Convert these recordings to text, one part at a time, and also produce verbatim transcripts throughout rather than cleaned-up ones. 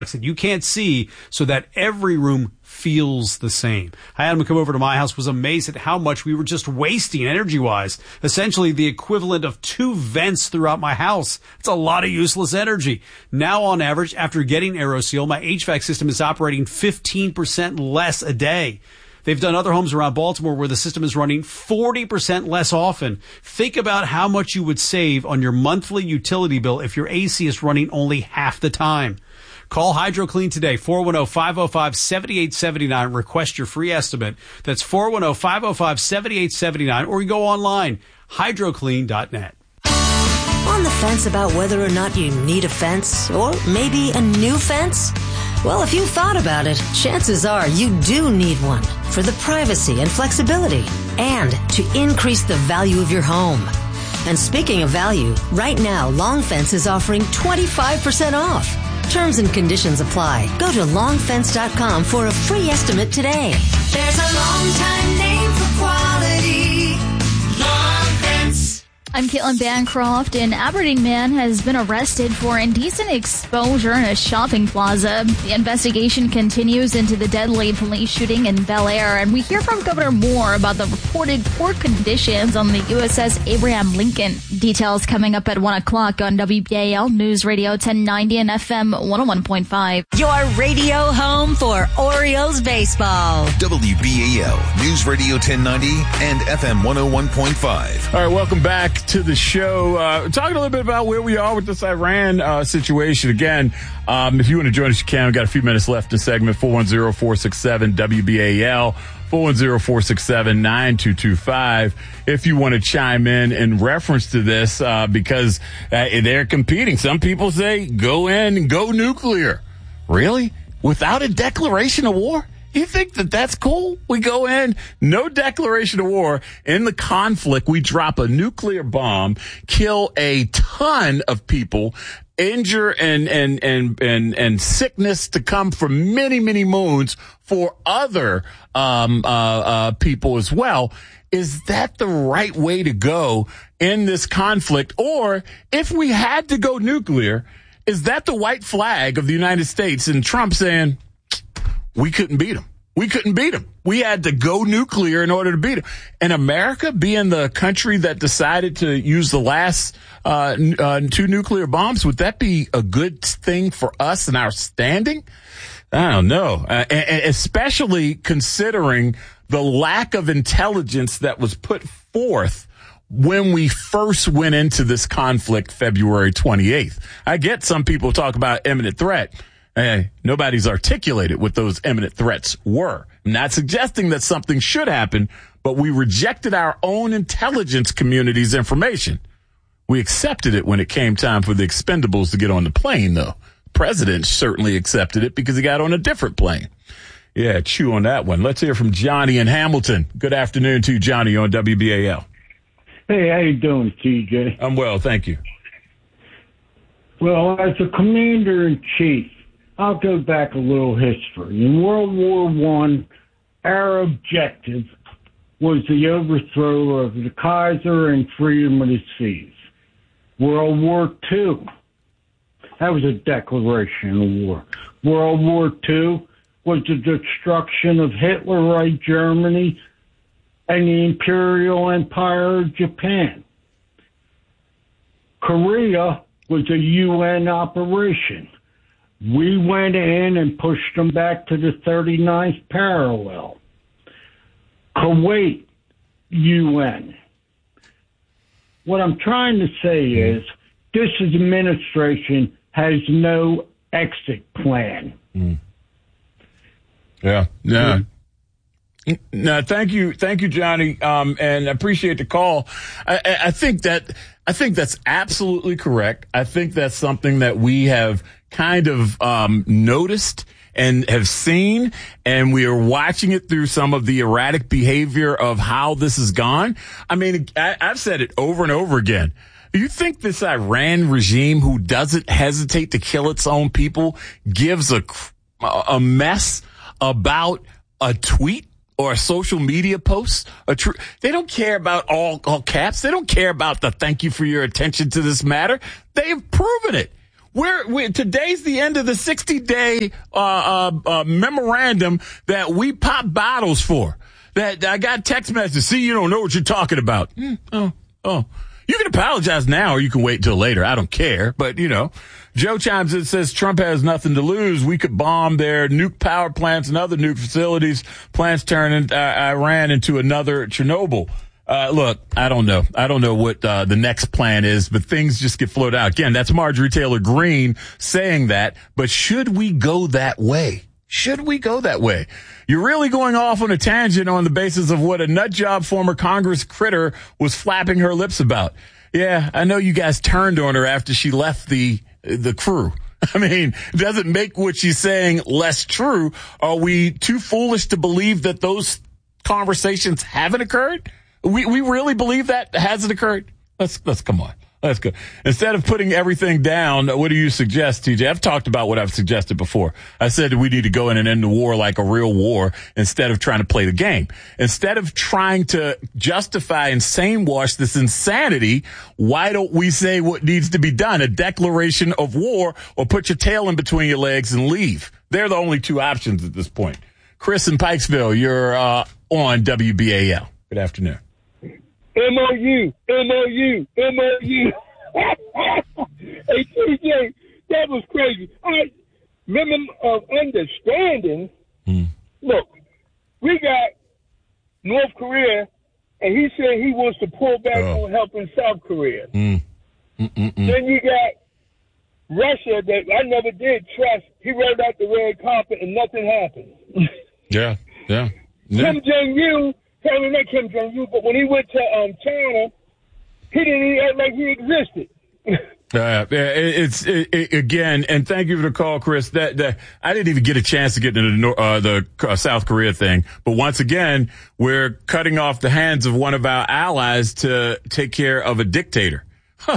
that you can't see so that every room feels the same. I had him come over to my house, was amazed at how much we were just wasting energy-wise. Essentially the equivalent of two vents throughout my house. It's a lot of useless energy. Now, on average, after getting AeroSeal, my H V A C system is operating fifteen percent less a day. They've done other homes around Baltimore where the system is running forty percent less often. Think about how much you would save on your monthly utility bill if your A C is running only half the time. Call HydroClean today, four one zero, five zero five, seven eight seven nine. Request your free estimate. That's four one zero, five zero five, seven eight seven nine. Or you go online, hydroclean dot net. On the fence about whether or not you need a fence, or maybe a new fence? Well, if you've thought about it, chances are you do need one for the privacy and flexibility and to increase the value of your home. And speaking of value, right now, Long Fence is offering twenty-five percent off. Terms and conditions apply. Go to long fence dot com for a free estimate today. There's a long time name for quality. Long Fence. I'm Caitlin Bancroft. An Aberdeen man has been arrested for indecent exposure in a shopping plaza. The investigation continues into the deadly police shooting in Bel Air, and we hear from Governor Moore about the reported poor conditions on the U S S Abraham Lincoln. Details coming up at one o'clock on W B A L News Radio ten ninety and F M one oh one point five. Your radio home for Orioles baseball. W B A L News Radio ten ninety and F M one oh one point five. All right, welcome back to the show. Uh, talking a little bit about where we are with this Iran uh, situation. Again, um, if you want to join us, you can. We've got a few minutes left in the segment. four one zero, four six seven, W B A L, four one zero, four six seven, nine two two five. If you want to chime in in reference to this, uh, because uh, they're competing. Some people say go in and go nuclear. Really? Without a declaration of war? You think that that's cool? We go in, no declaration of war. In the conflict, we drop a nuclear bomb, kill a ton of people, injure and, and, and, and, and sickness to come from many, many moons for other, um, uh, uh, people as well. Is that the right way to go in this conflict? Or if we had to go nuclear, is that the white flag of the United States and Trump saying, we couldn't beat him. We couldn't beat him. We had to go nuclear in order to beat him. And America, being the country that decided to use the last uh, uh, two nuclear bombs, would that be a good thing for us and our standing? I don't know. Uh, and especially considering the lack of intelligence that was put forth when we first went into this conflict February twenty-eighth. I get some people talk about imminent threat. Hey, nobody's articulated what those imminent threats were. I'm not suggesting that something should happen, but we rejected our own intelligence community's information. We accepted it when it came time for the Expendables to get on the plane, though. The president certainly accepted it because he got on a different plane. Yeah, chew on that one. Let's hear from Johnny in Hamilton. Good afternoon to you, Johnny, on W B A L. Hey, how you doing, T J? I'm well, thank you. Well, as a commander-in-chief, I'll go back a little history. In World War One, our objective was the overthrow of the Kaiser and freedom of the seas. World War Two, that was a declaration of war. World War Two was the destruction of Hitler-Reich Germany and the Imperial Empire of Japan. Korea was a U N operation. We went in and pushed them back to the thirty-ninth parallel. Kuwait, U N. What I'm trying to say is this administration has no exit plan. Mm. Yeah, yeah. No, thank you, thank you, Johnny, um, and I appreciate the call. I, I think that I think that's absolutely correct. I think that's something that we have kind of um, noticed and have seen, and we are watching it through some of the erratic behavior of how this has gone. I mean, I, I've said it over and over again. You think this Iran regime, who doesn't hesitate to kill its own people, gives a a mess about a tweet or a social media post? A tr- they don't care about all, all caps. They don't care about the thank you for your attention to this matter. They've proven it. We're, we're today's the end of the sixty-day uh, uh, uh, memorandum that we pop bottles for. That I got text messages. See, you don't know what you're talking about. Mm, oh, oh. You can apologize now, or you can wait till later. I don't care. But you know, Joe chimes in, says Trump has nothing to lose. We could bomb their nuke power plants and other nuke facilities. Plants turning uh, Iran into another Chernobyl. Uh, look, I don't know. I don't know what uh, the next plan is, but things just get floated out. Again, that's Marjorie Taylor Greene saying that. But should we go that way? Should we go that way? You're really going off on a tangent on the basis of what a nutjob former Congress critter was flapping her lips about. Yeah, I know you guys turned on her after she left the the crew. I mean, it doesn't make what she's saying less true. Are we too foolish to believe that those conversations haven't occurred? We we really believe that hasn't occurred? Let's let's come on. Let's go. Instead of putting everything down, what do you suggest, T J? I've talked about what I've suggested before. I said that we need to go in and end the war like a real war instead of trying to play the game. Instead of trying to justify and sane wash this insanity, why don't we say what needs to be done? A declaration of war, or put your tail in between your legs and leave. They're the only two options at this point. Chris in Pikesville, you're uh, on W B A L. Good afternoon. M O U, M O U, M O U. Hey, T J, that was crazy. I memorandum of understanding. Mm. Look, we got North Korea, and he said he wants to pull back oh. on helping South Korea. Mm. Then you got Russia that I never did trust. He rolled out the red carpet, and nothing happened. yeah, yeah. yeah. Kim Jong-un. I mean, not Kim Jong-un, but when he went to um, China, he didn't even act like he existed. uh, it's it, it, again, and thank you for the call, Chris. That, that I didn't even get a chance to get into the, uh, the uh, South Korea thing, but once again, we're cutting off the hands of one of our allies to take care of a dictator huh.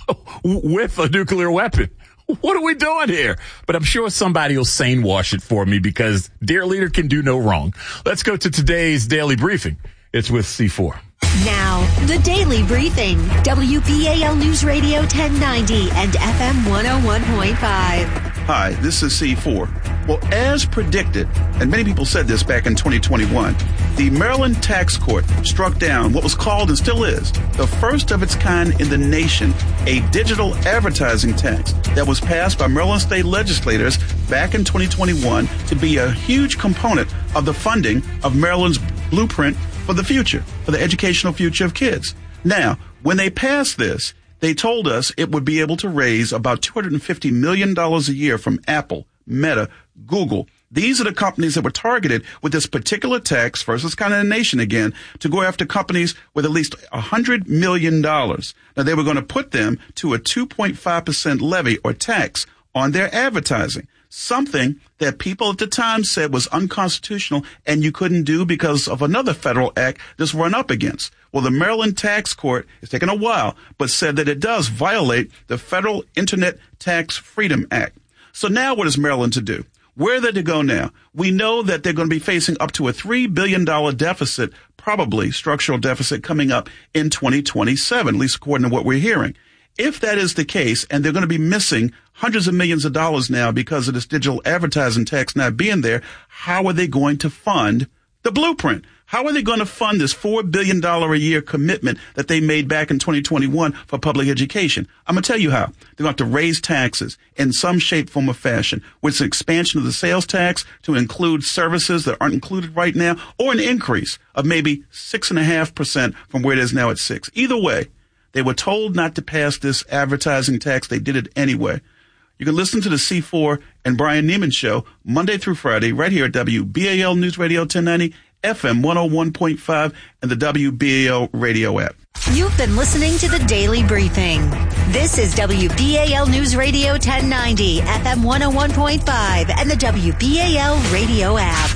with a nuclear weapon. What are we doing here? But I'm sure somebody will sane wash it for me, because dear leader can do no wrong. Let's go to today's Daily Briefing. It's with C four. Now, the Daily Briefing. W B A L News Radio ten ninety and F M one oh one point five. Hi, this is C four. Well, as predicted, and many people said this back in twenty twenty-one, the Maryland Tax Court struck down what was called and still is the first of its kind in the nation, a digital advertising tax that was passed by Maryland state legislators back in twenty twenty-one to be a huge component of the funding of Maryland's blueprint for the future, for the educational future of kids. Now, when they passed this, they told us it would be able to raise about two hundred fifty million dollars a year from Apple, Meta, Google. These are the companies that were targeted with this particular tax, versus kind of the nation again, to go after companies with at least one hundred million dollars. Now, they were going to put them to a two point five percent levy or tax on their advertising, something that people at the time said was unconstitutional and you couldn't do because of another federal act that's run up against. Well, the Maryland Tax Court, it's taken a while, but said that it does violate the Federal Internet Tax Freedom Act. So now what is Maryland to do? Where are they to go now? We know that they're going to be facing up to a three billion dollars deficit, probably structural deficit, coming up in twenty twenty-seven, at least according to what we're hearing. If that is the case, and they're going to be missing hundreds of millions of dollars now because of this digital advertising tax not being there, how are they going to fund the blueprint? How are they going to fund this four billion dollars a year commitment that they made back in twenty twenty-one for public education? I'm going to tell you how. They're going to have to raise taxes in some shape, form, or fashion, with an expansion of the sales tax to include services that aren't included right now, or an increase of maybe six point five percent from where it is now at six. Either way, they were told not to pass this advertising tax. They did it anyway. You can listen to the C four and Brian Neiman Show Monday through Friday right here at W B A L News Radio ten ninety, F M one oh one point five, and the W B A L radio app. You've been listening to the Daily Briefing. This is W B A L News Radio ten ninety, F M one oh one point five, and the W B A L radio app.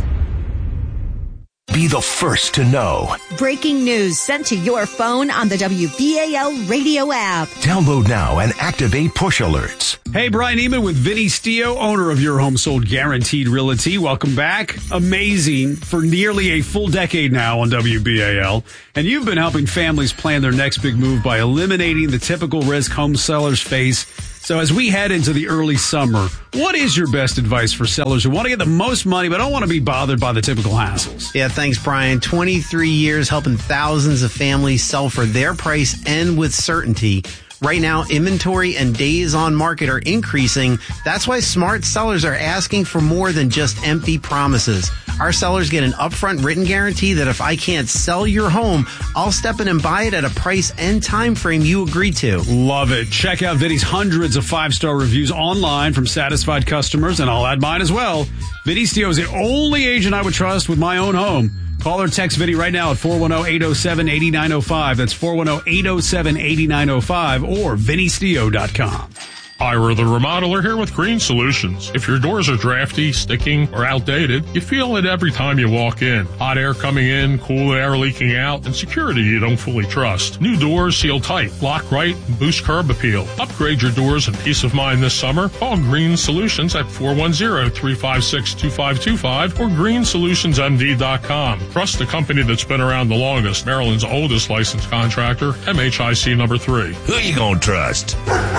Be the first to know. Breaking news sent to your phone on the W B A L radio app. Download now and activate push alerts. Hey, Brian Neiman with Vinny Stio, owner of Your Home Sold Guaranteed Realty. Welcome back. Amazing for nearly a full decade now on W B A L. And you've been helping families plan their next big move by eliminating the typical risk home sellers face, So as we head into the early summer, what is your best advice for sellers who want to get the most money but don't want to be bothered by the typical hassles? Yeah, thanks, Brian. twenty-three years helping thousands of families sell for their price and with certainty. Right now, inventory and days on market are increasing. That's why smart sellers are asking for more than just empty promises. Our sellers get an upfront written guarantee that if I can't sell your home, I'll step in and buy it at a price and time frame you agree to. Love it. Check out Vinny's hundreds of five-star reviews online from satisfied customers, and I'll add mine as well. Vinny Stio is the only agent I would trust with my own home. Call or text Vinny right now at four one zero, eight zero seven, eight nine zero five. That's four one zero, eight zero seven, eight nine zero five or vinny stio dot com. Ira the Remodeler here with Green Solutions. If your doors are drafty, sticking, or outdated, you feel it every time you walk in. Hot air coming in, cool air leaking out, and security you don't fully trust. New doors seal tight, lock right, and boost curb appeal. Upgrade your doors and peace of mind this summer. Call Green Solutions at four one zero, three five six, two five two five or green solutions m d dot com. Trust the company that's been around the longest, Maryland's oldest licensed contractor, M H I C number three. Who you gonna trust?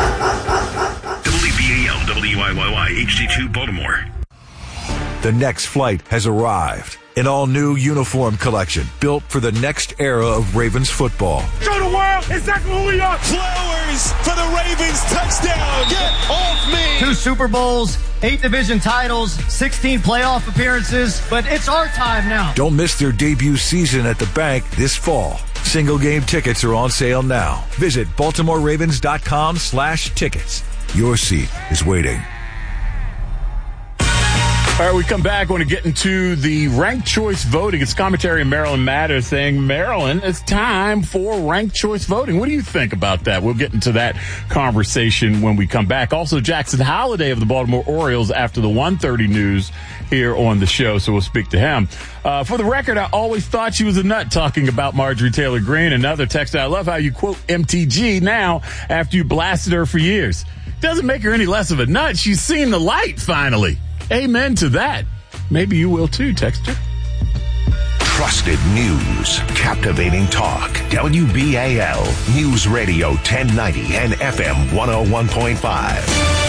W B A L W I Y Y H D two Baltimore. The next flight has arrived. An all-new uniform collection built for the next era of Ravens football. Show the world exactly who we are. Flowers for the Ravens touchdown. Get off me. Two Super Bowls, eight division titles, sixteen playoff appearances, but it's our time now. Don't miss their debut season at the bank this fall. Single game tickets are on sale now. Visit baltimore ravens dot com slash tickets. Your seat is waiting. All right, we come back. I want to get into the ranked choice voting. It's commentary in Maryland Matters saying, Maryland, it's time for ranked choice voting. What do you think about that? We'll get into that conversation when we come back. Also, Jackson Holliday of the Baltimore Orioles after the one thirty news here on the show, so we'll speak to him. Uh, for the record, I always thought she was a nut talking about Marjorie Taylor Greene. Another text, I love how you quote M T G now after you blasted her for years. Doesn't make her any less of a nut. She's seen the light finally. Amen to that. Maybe you will too, Texter. Trusted news, captivating talk. W B A L News Radio ten ninety and F M one oh one point five.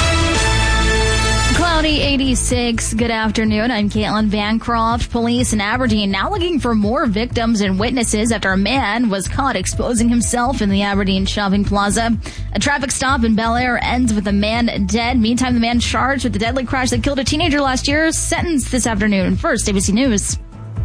Cloudy eighty-six. Good afternoon. I'm Caitlin Bancroft. Police in Aberdeen now looking for more victims and witnesses after a man was caught exposing himself in the Aberdeen shopping plaza. A traffic stop in Bel Air ends with a man dead. Meantime, the man charged with the deadly crash that killed a teenager last year sentenced this afternoon. First, A B C News.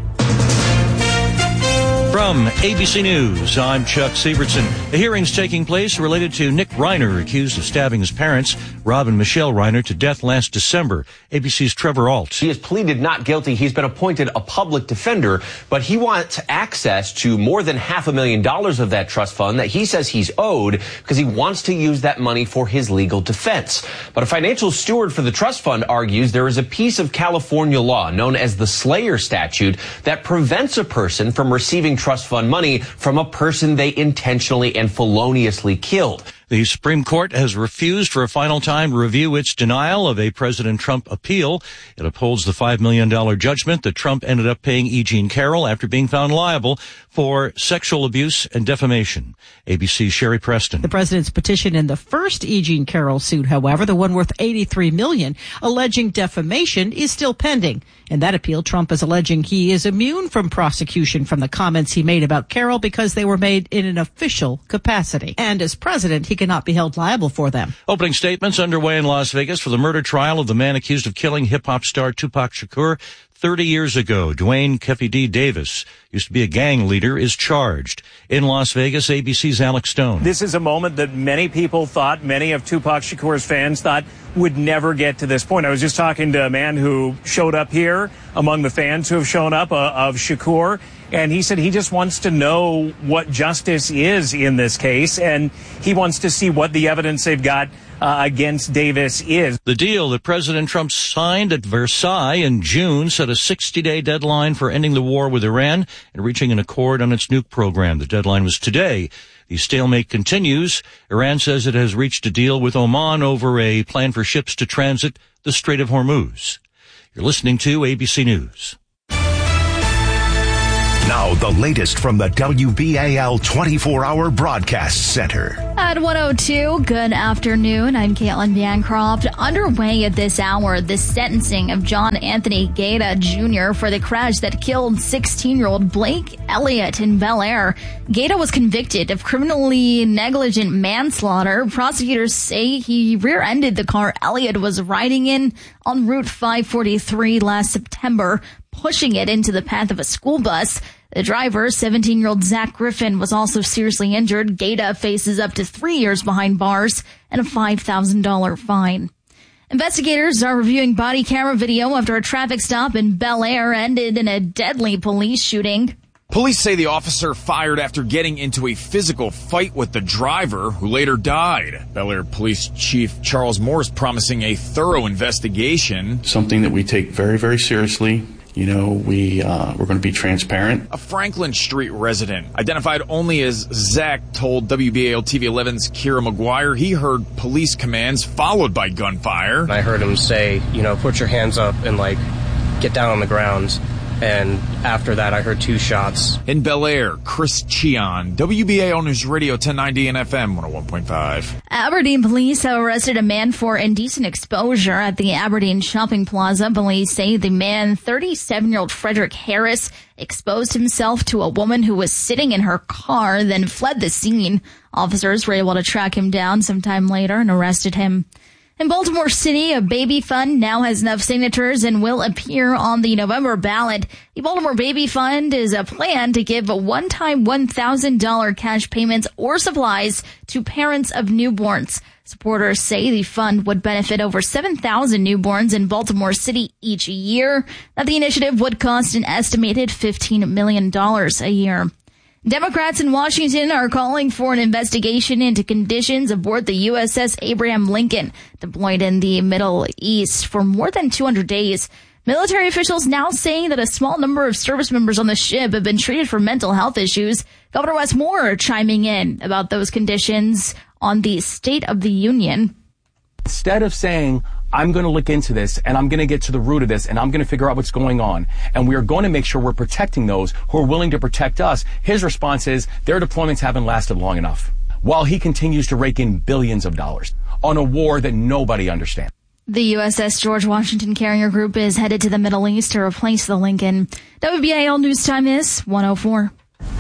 From A B C News, I'm Chuck Sievertson. A hearing's taking place related to Nick Reiner, accused of stabbing his parents, Rob and Michelle Reiner, to death last December. A B C's Trevor Alt. He has pleaded not guilty. He's been appointed a public defender, but he wants access to more than half a million dollars of that trust fund that he says he's owed because he wants to use that money for his legal defense. But a financial steward for the trust fund argues there is a piece of California law known as the Slayer statute that prevents a person from receiving trust fund money from a person they intentionally and feloniously killed. The Supreme Court has refused for a final time to review its denial of a President Trump appeal. It upholds the five million dollars judgment that Trump ended up paying E. Jean Carroll after being found liable for sexual abuse and defamation. A B C's Sherry Preston. The president's petition in the first E. Jean Carroll suit, however, the one worth eighty-three million dollars, alleging defamation, is still pending. In that appeal, Trump is alleging he is immune from prosecution from the comments he made about Carroll because they were made in an official capacity. And as president, he cannot be held liable for them. Opening statements underway in Las Vegas for the murder trial of the man accused of killing hip-hop star Tupac Shakur thirty years ago. Dwayne Keffy D. Davis, used to be a gang leader, is charged. In Las Vegas, A B C's Alex Stone. This is a moment that many people thought, many of Tupac Shakur's fans thought would never get to this point. I was just talking to a man who showed up here among the fans who have shown up uh, of Shakur, and he said he just wants to know what justice is in this case, and he wants to see what the evidence they've got Uh, against Davis is. The deal that President Trump signed at Versailles in June set a sixty-day deadline for ending the war with Iran and reaching an accord on its nuke program. The deadline was today. The stalemate continues. Iran says it has reached a deal with Oman over a plan for ships to transit the Strait of Hormuz. You're listening to A B C News. Now, the latest from the W B A L twenty-four hour broadcast center. At one oh two, good afternoon. I'm Caitlin Bancroft. Underway at this hour, the sentencing of John Anthony Gaeta Junior for the crash that killed sixteen-year-old Blake Elliott in Bel Air. Gaeta was convicted of criminally negligent manslaughter. Prosecutors say he rear-ended the car Elliott was riding in on Route five forty-three last September, pushing it into the path of a school bus. The driver, seventeen-year-old Zach Griffin, was also seriously injured. Gaeta faces up to three years behind bars and a five thousand dollars fine. Investigators are reviewing body camera video after a traffic stop in Bel Air ended in a deadly police shooting. Police say the officer fired after getting into a physical fight with the driver, who later died. Bel Air Police Chief Charles Moore is promising a thorough investigation. Something that we take very, very seriously. You know, we, uh, we're going to be transparent. A Franklin Street resident, identified only as Zach, told W B A L T V eleven's Kira McGuire he heard police commands followed by gunfire. I heard him say, you know, put your hands up and, like, get down on the ground. And after that, I heard two shots. In Bel Air, Chris Cheon, W B A L News Radio ten ninety and F M one oh one point five. Aberdeen police have arrested a man for indecent exposure at the Aberdeen Shopping Plaza. Police say the man, thirty-seven-year-old Frederick Harris, exposed himself to a woman who was sitting in her car, then fled the scene. Officers were able to track him down sometime later and arrested him. In Baltimore City, a baby fund now has enough signatures and will appear on the November ballot. The Baltimore Baby Fund is a plan to give a one-time one thousand dollars cash payments or supplies to parents of newborns. Supporters say the fund would benefit over seven thousand newborns in Baltimore City each year. That the initiative would cost an estimated fifteen million dollars a year. Democrats in Washington are calling for an investigation into conditions aboard the U S S Abraham Lincoln, deployed in the Middle East for more than two hundred days. Military officials now saying that a small number of service members on the ship have been treated for mental health issues. Governor Wes Moore chiming in about those conditions on the State of the Union. Instead of saying, I'm going to look into this and I'm going to get to the root of this and I'm going to figure out what's going on, and we are going to make sure we're protecting those who are willing to protect us, his response is their deployments haven't lasted long enough, while he continues to rake in billions of dollars on a war that nobody understands. The U S S George Washington Carrier Group is headed to the Middle East to replace the Lincoln. W B A L News Time is one oh four.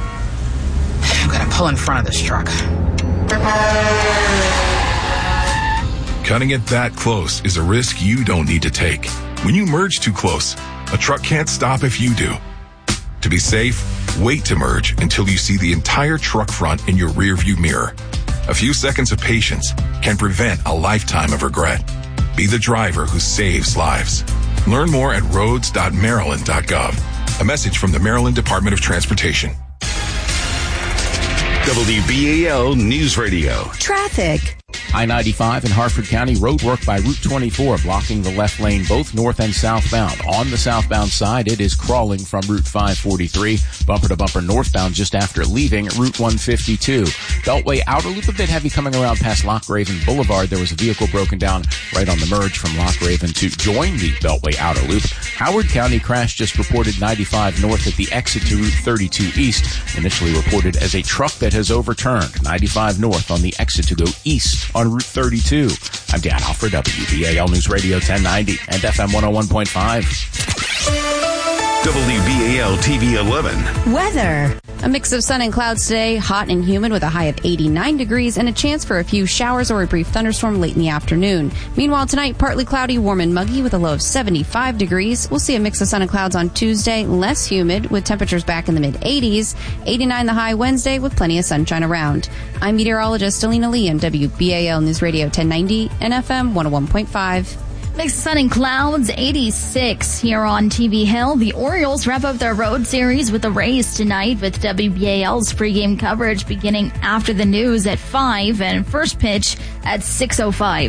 I'm going to pull in front of this truck. Cutting it that close is a risk you don't need to take. When you merge too close, a truck can't stop if you do. To be safe, wait to merge until you see the entire truck front in your rearview mirror. A few seconds of patience can prevent a lifetime of regret. Be the driver who saves lives. Learn more at roads dot maryland dot gov. A message from the Maryland Department of Transportation. W B A L News Radio. Traffic. I ninety-five in Harford County, road work by Route twenty-four blocking the left lane both north and southbound. On the southbound side, it is crawling from Route five forty-three, bumper to bumper northbound just after leaving Route one fifty-two. Beltway outer loop a bit heavy coming around past Loch Raven Boulevard. There was a vehicle broken down right on the merge from Loch Raven to join the Beltway outer loop. Howard County crash just reported ninety-five north at the exit to Route thirty-two east, initially reported as a truck that has overturned. ninety-five north on the exit to go east on Route thirty-two. I'm Dan Alford, W B A L News Radio ten ninety and F M one oh one point five. W B A L T V eleven. Weather. A mix of sun and clouds today, hot and humid with a high of eighty-nine degrees and a chance for a few showers or a brief thunderstorm late in the afternoon. Meanwhile, tonight, partly cloudy, warm and muggy with a low of seventy-five degrees. We'll see a mix of sun and clouds on Tuesday, less humid with temperatures back in the mid-eighties. eighty-nine the high Wednesday with plenty of sunshine around. I'm meteorologist Alina Lee on W B A L News Radio ten ninety and F M one oh one point five. Mixed sun and clouds, eighty-six here on T V Hill. The Orioles wrap up their road series with the Rays tonight with W B A L's pregame coverage beginning after the news at five and first pitch at six oh five.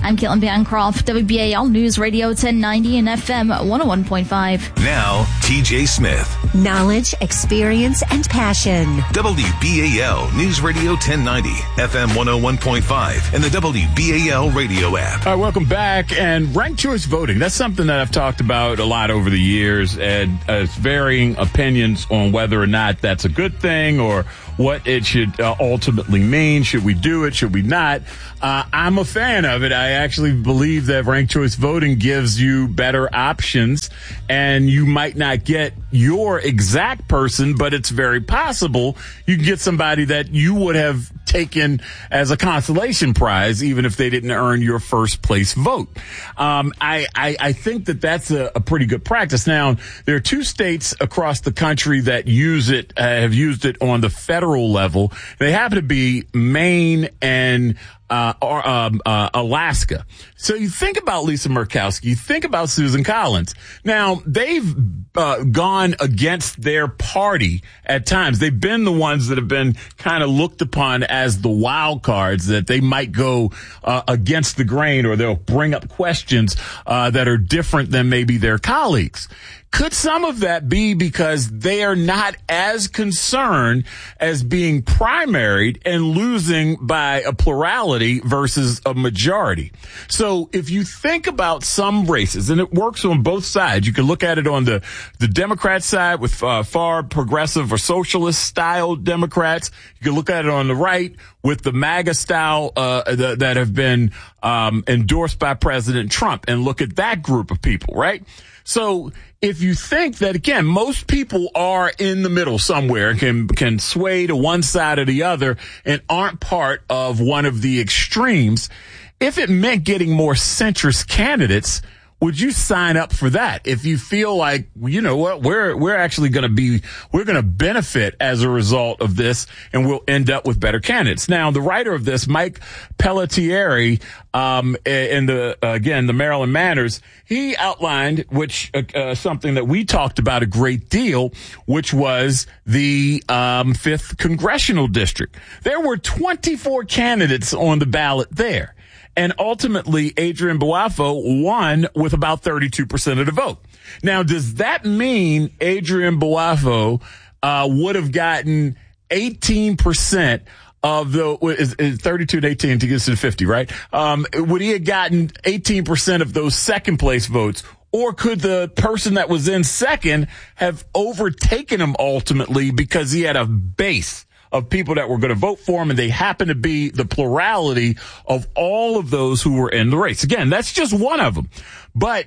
I'm Caitlin Bancroft, W B A L News Radio ten ninety and F M one oh one point five. Now, T J Smith. Knowledge, experience, and passion. W B A L News Radio ten ninety, F M one oh one point five, and the W B A L radio app. All right, welcome back. And ranked choice voting, that's something that I've talked about a lot over the years, and uh, varying opinions on whether or not that's a good thing or what it should uh, ultimately mean. Should we do it? Should we not? Uh, I'm a fan of it. I actually believe that ranked choice voting gives you better options, and you might not get your exact person, but it's very possible you can get somebody that you would have taken as a consolation prize, even if they didn't earn your first place vote. Um, I, I, I think that that's a, a pretty good practice. Now, there are two states across the country that use it, uh, have used it on the federal level. They happen to be Maine and Uh, or, um, uh, Alaska. So you think about Lisa Murkowski, you think about Susan Collins. Now, they've uh, gone against their party at times. They've been the ones that have been kind of looked upon as the wild cards, that they might go uh, against the grain, or they'll bring up questions uh, that are different than maybe their colleagues. Could some of that be because they are not as concerned as being primaried and losing by a plurality versus a majority? So if you think about some races, and it works on both sides, you can look at it on the, the Democrat side with uh, far progressive or socialist style Democrats. You can look at it on the right with the MAGA style uh, th- that have been um, endorsed by President Trump, and look at that group of people, right? So if you think that, again, most people are in the middle somewhere, can can sway to one side or the other and aren't part of one of the extremes, if it meant getting more centrist candidates, would you sign up for that? If you feel like, you know what, we're we're actually going to be, we're going to benefit as a result of this, and we'll end up with better candidates. Now, the writer of this, Mike Pelletieri, um, in the uh, again the Maryland Manners, he outlined which uh, uh, something that we talked about a great deal, which was the um, fifth congressional district. There were twenty-four candidates on the ballot there. And ultimately, Adrian Boafo won with about thirty-two percent of the vote. Now, does that mean Adrian Boafo uh, would have gotten eighteen percent of the is, is thirty-two to eighteen to get to the fifty, right? Um, would he have gotten eighteen percent of those second place votes? Or could the person that was in second have overtaken him ultimately because he had a base of people that were going to vote for him, and they happen to be the plurality of all of those who were in the race? Again, that's just one of them, but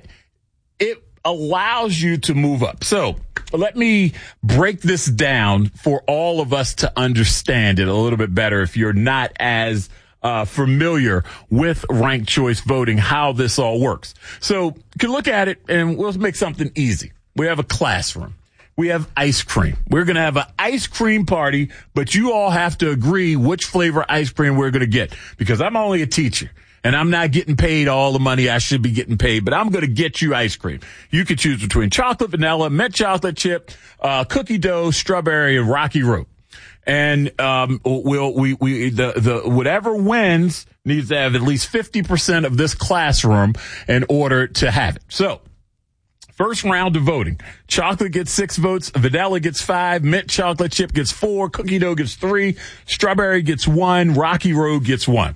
it allows you to move up. So let me break this down for all of us to understand it a little bit better if you're not as uh, familiar with ranked choice voting, how this all works. So you can look at it, and we'll make something easy. We have a classroom. We have ice cream. We're going to have an ice cream party, but you all have to agree which flavor ice cream we're going to get, because I'm only a teacher and I'm not getting paid all the money I should be getting paid, but I'm going to get you ice cream. You can choose between chocolate, vanilla, mint chocolate chip, uh, cookie dough, strawberry, and Rocky Road. And, um, we'll, we, we, the, the, whatever wins needs to have at least fifty percent of this classroom in order to have it. So, first round of voting. Chocolate gets six votes. Vanilla gets five. Mint chocolate chip gets four. Cookie dough gets three. Strawberry gets one. Rocky Road gets one.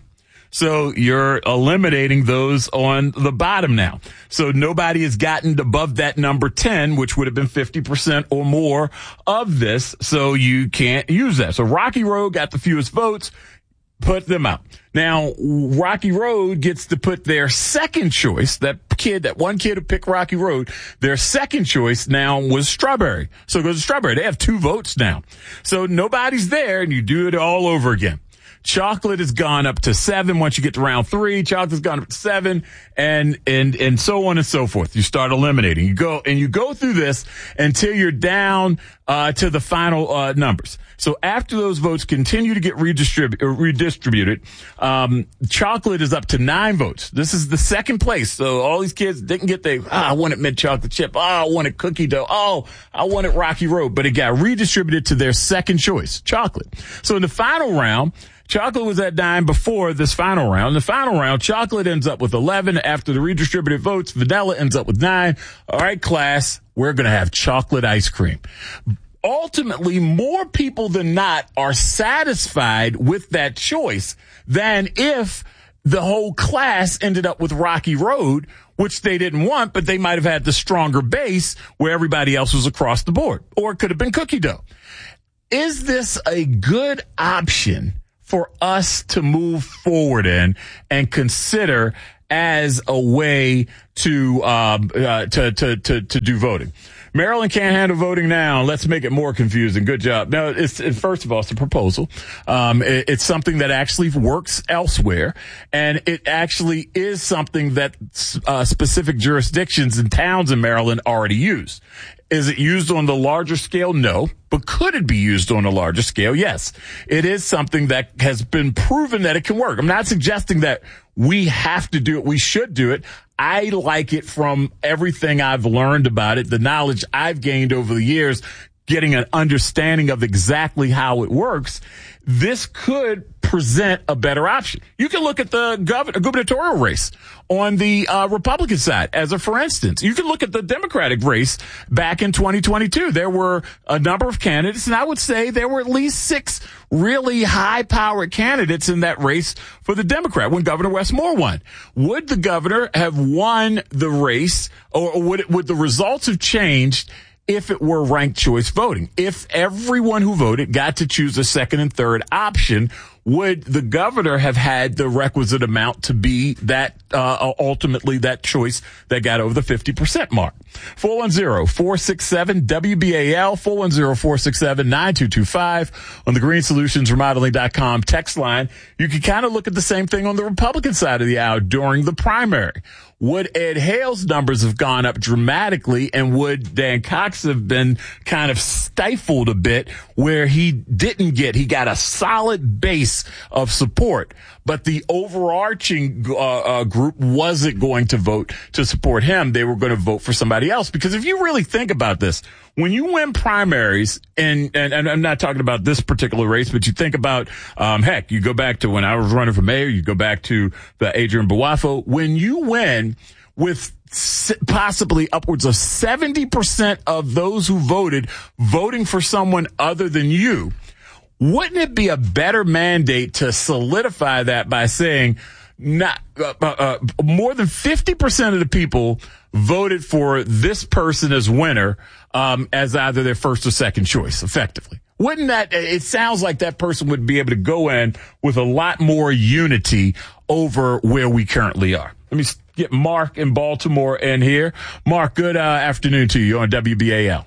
So you're eliminating those on the bottom now. So nobody has gotten above that number ten, which would have been fifty percent or more of this. So you can't use that. So Rocky Road got the fewest votes. Put them out. Now, Rocky Road gets to put their second choice, that kid, that one kid who picked Rocky Road, their second choice now was Strawberry. So it goes to Strawberry. They have two votes now. So nobody's there, and you do it all over again. Chocolate has gone up to seven once you get to round three. Chocolate's gone up to seven, and, and, and so on and so forth. You start eliminating. You go, and you go through this until you're down, uh, to the final, uh, numbers. So after those votes continue to get redistributed, redistributed, um, chocolate is up to nine votes. This is the second place. So all these kids didn't get their, ah, I wanted mint chocolate chip. Oh, I wanted cookie dough. Oh, I wanted Rocky Road, but it got redistributed to their second choice, chocolate. So in the final round, Chocolate was at nine before this final round. The final round, chocolate ends up with eleven. After the redistributed votes, vanilla ends up with nine. All right, class, we're going to have chocolate ice cream. Ultimately, more people than not are satisfied with that choice than if the whole class ended up with Rocky Road, which they didn't want, but they might have had the stronger base where everybody else was across the board. Or it could have been cookie dough. Is this a good option for us to move forward in and consider as a way to um, uh, to, to to to do voting? Maryland can't handle voting now. Let's make it more confusing. Good job. No, it's, it, first of all, it's a proposal. Um, it, it's something that actually works elsewhere, and it actually is something that uh, specific jurisdictions and towns in Maryland already use. Is it used on the larger scale? No. But could it be used on a larger scale? Yes. It is something that has been proven that it can work. I'm not suggesting that we have to do it. We should do it. I like it from everything I've learned about it, the knowledge I've gained over the years, getting an understanding of exactly how it works. This could present a better option. You can look at the gov- gubernatorial race on the uh, Republican side as a for instance. You can look at the Democratic race back in twenty twenty-two. There were a number of candidates, and I would say there were at least six really high-powered candidates in that race for the Democrat when Governor Wes Moore won. Would the governor have won the race, or would, it, would the results have changed if it were ranked choice voting? If everyone who voted got to choose a second and third option, would the governor have had the requisite amount to be that, uh, ultimately that choice that got over the fifty percent mark? four one zero, four six seven, W B A L, four one zero, four six seven, nine two two five on the green solutions remodeling dot com text line. You can kind of look at the same thing on the Republican side of the aisle during the primary. Would Ed Hale's numbers have gone up dramatically, and would Dan Cox have been kind of stifled a bit where he didn't get, he got a solid base of support, but the overarching uh, uh, group wasn't going to vote to support him. They were going to vote for somebody else. Because if you really think about this, when you win primaries, and, and, and I'm not talking about this particular race, but you think about, um, heck, you go back to when I was running for mayor, you go back to the Adrian Bawafo. When you win with possibly upwards of seventy percent of those who voted voting for someone other than you, wouldn't it be a better mandate to solidify that by saying not uh, uh, more than fifty percent of the people voted for this person as winner, um, as either their first or second choice, effectively? Wouldn't that, it sounds like that person would be able to go in with a lot more unity over where we currently are. Let me get Mark in Baltimore in here. Mark, good uh, afternoon to you on W B A L.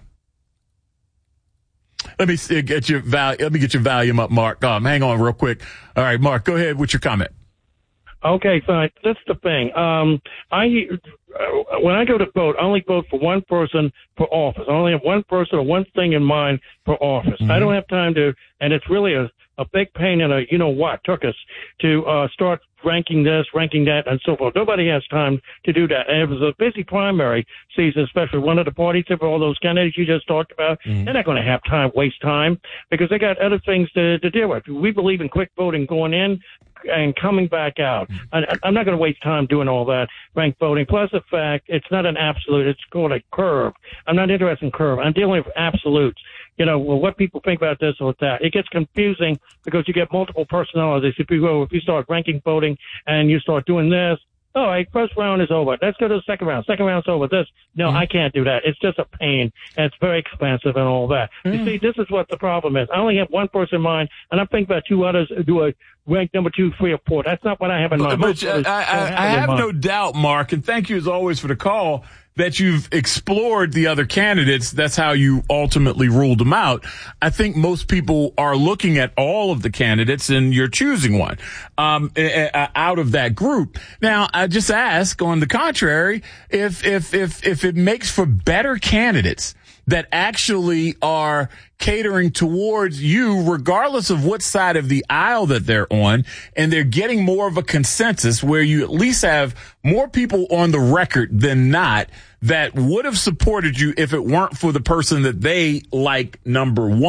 Let me get your val- Let me get your volume up, Mark. Um, hang on real quick. All right, Mark, go ahead with your comment. Okay, fine. That's the thing. Um, I uh, when I go to vote, I only vote for one person for office. I only have one person or one thing in mind for office. Mm-hmm. I don't have time to, and it's really a, a big pain in a you know what took us to uh, start ranking this, ranking that, and so forth. Nobody has time to do that. And it was a busy primary season, especially one of the parties for all those candidates you just talked about. Mm-hmm. They're not going to have time, waste time, because they got other things to, to deal with. We believe in quick voting going in and coming back out. I, I'm not going to waste time doing all that ranked voting. Plus the fact it's not an absolute, it's called a curve. I'm not interested in curve. I'm dealing with absolutes. You know, well, what people think about this or that. It gets confusing because you get multiple personalities. If you go, if you start ranking voting and you start doing this, all right, first round is over. Let's go to the second round. Second round's over. This, no, mm-hmm. I can't do that. It's just a pain, and it's very expensive and all that. Mm-hmm. You see, this is what the problem is. I only have one person in mind, and I'm thinking about two others do a rank number two, three, or four. That's not what I have in mind. But, but I, I, I have no doubt, Mark, and thank you as always for the call, that you've explored the other candidates. That's how you ultimately ruled them out. I think most people are looking at all of the candidates and you're choosing one um, out of that group. Now, I just ask, on the contrary, if if if if it makes for better candidates that actually are catering towards you, regardless of what side of the aisle that they're on, and they're getting more of a consensus where you at least have more people on the record than not that would have supported you if it weren't for the person that they like number one.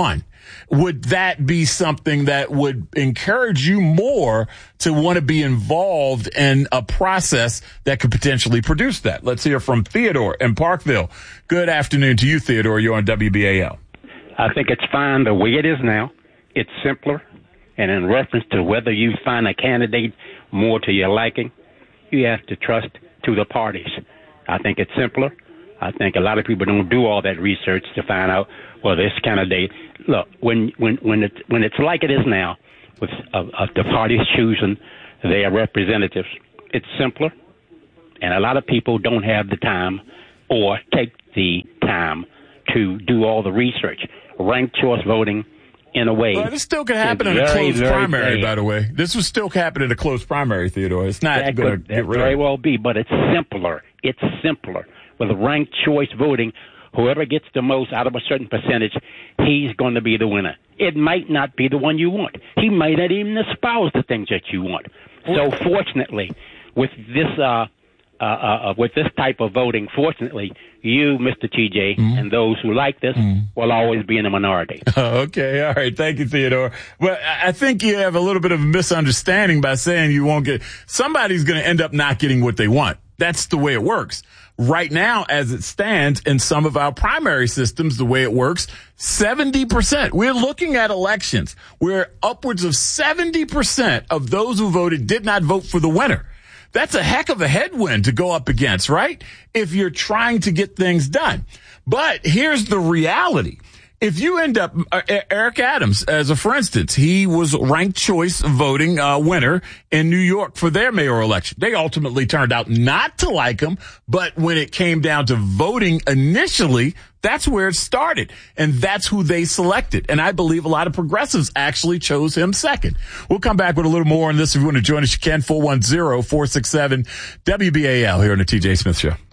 would that be something that would encourage you more to want to be involved in a process that could potentially produce that? Let's hear from Theodore in Parkville. Good afternoon to you, Theodore. You're on W B A L. I think it's fine the way it is now. It's simpler. And in reference to whether you find a candidate more to your liking, you have to trust to the parties. I think it's simpler. I think a lot of people don't do all that research to find out, well, this candidate. Look, when when when it's when it's like it is now, with uh, uh, the parties choosing their representatives, it's simpler, and a lot of people don't have the time or take the time to do all the research. Ranked choice voting, in a way, well, this still could happen in a very, closed very primary. bad. By the way, this would still happen in a closed primary, Theodore. It's not That going to could get that rid very of it. well be, but it's simpler. It's simpler. With ranked choice voting, whoever gets the most out of a certain percentage, he's going to be the winner. It might not be the one you want. He might not even espouse the things that you want. So fortunately, with this uh, uh, uh, with this type of voting, fortunately, you, Mister T J, mm-hmm. and those who like this mm-hmm. will always be in the minority. Okay, all right. Thank you, Theodore. Well, I think you have a little bit of a misunderstanding by saying you won't get – somebody's going to end up not getting what they want. That's the way it works. Right now, as it stands in some of our primary systems, the way it works, seventy percent. We're looking at elections where upwards of seventy percent of those who voted did not vote for the winner. That's a heck of a headwind to go up against, right? If you're trying to get things done. But here's the reality. If you end up, uh, Eric Adams, as a for instance, he was ranked choice voting uh, winner in New York for their mayoral election. They ultimately turned out not to like him, but when it came down to voting initially, that's where it started, and that's who they selected. And I believe a lot of progressives actually chose him second. We'll come back with a little more on this. If you want to join us, you can. four one zero, four six seven, W B A L here on the T J Smith Show.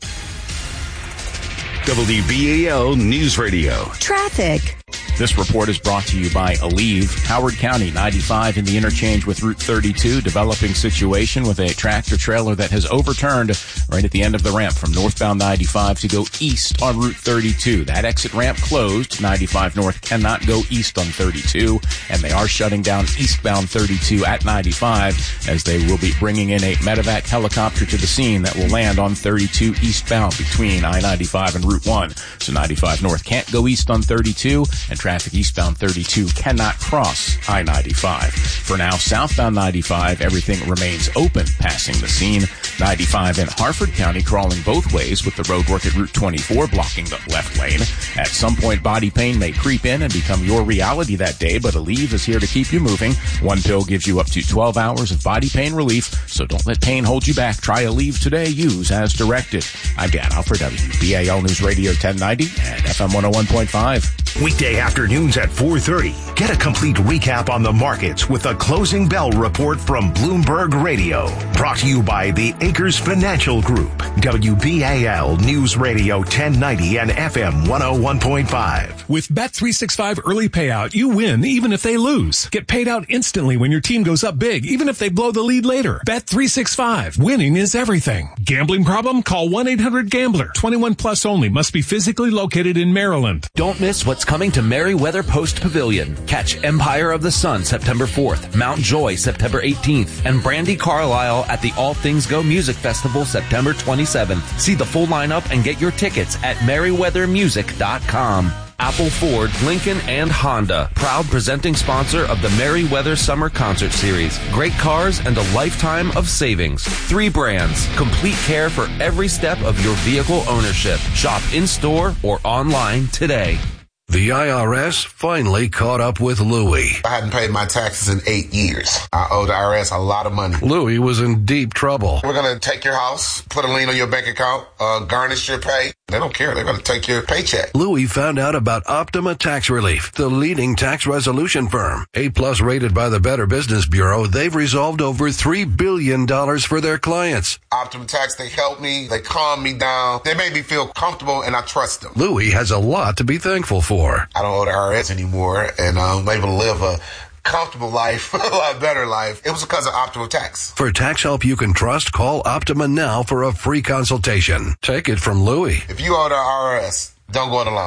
W B A L News Radio. Traffic. This report is brought to you by Aleve. Howard County, ninety-five in the interchange with Route thirty-two, developing situation with a tractor trailer that has overturned right at the end of the ramp from northbound ninety-five to go east on Route thirty-two. That exit ramp closed. ninety-five north cannot go east on thirty-two, and they are shutting down eastbound thirty-two at ninety-five as they will be bringing in a medevac helicopter to the scene that will land on thirty-two eastbound between I ninety-five and Route one. So ninety-five north can't go east on thirty-two, and traffic eastbound thirty-two cannot cross I ninety-five. For now, southbound ninety-five, everything remains open passing the scene. ninety-five in Harford County crawling both ways with the roadwork at Route twenty-four blocking the left lane. At some point, body pain may creep in and become your reality that day, but Aleve is here to keep you moving. One pill gives you up to twelve hours of body pain relief, so don't let pain hold you back. Try Aleve today. Use as directed. I'm Dan Alford, W B A L News Radio ten ninety and F M one oh one point five. Weekday afternoons at four thirty. Get a complete recap on the markets with a closing bell report from Bloomberg Radio. Brought to you by the Acres Financial Group. W B A L News Radio ten ninety and F M one oh one point five. With Bet three sixty-five Early Payout, you win even if they lose. Get paid out instantly when your team goes up big, even if they blow the lead later. Bet three sixty-five. Winning is everything. Gambling problem? Call one eight hundred gambler. twenty-one plus only. Must be physically located in Maryland. Don't miss what's coming to Merriweather Post Pavilion. Catch Empire of the Sun September fourth, Mount Joy September eighteenth, and Brandy Carlisle at the All Things Go Music Festival September twenty-seventh. See the full lineup and get your tickets at merriweather music dot com. Apple, Ford, Lincoln, and Honda, proud presenting sponsor of the Merriweather Summer Concert Series. Great cars and a lifetime of savings. Three brands, complete care for every step of your vehicle ownership. Shop in-store or online today. The I R S finally caught up with Louie. I hadn't paid my taxes in eight years. I owe the I R S a lot of money. Louie was in deep trouble. We're going to take your house, put a lien on your bank account, uh, garnish your pay. They don't care. They're going to take your paycheck. Louie found out about Optima Tax Relief, the leading tax resolution firm. A-plus rated by the Better Business Bureau, they've resolved over three billion dollars for their clients. Optima Tax, they help me. They calm me down. They make me feel comfortable, and I trust them. Louie has a lot to be thankful for. I don't owe the I R S anymore, and I'm able to live a comfortable life, a lot better life. It was because of Optima Tax. For tax help you can trust, call Optima now for a free consultation. Take it from Louie. If you owe the I R S, don't go it alone.